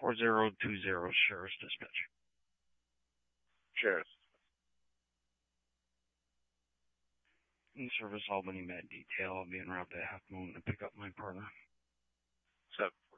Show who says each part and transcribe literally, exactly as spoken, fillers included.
Speaker 1: four zero two zero, Sheriff's Dispatch.
Speaker 2: Sheriff.
Speaker 1: In service Albany Med Detail. I'll be en route to Half Moon to pick up my partner.
Speaker 2: seven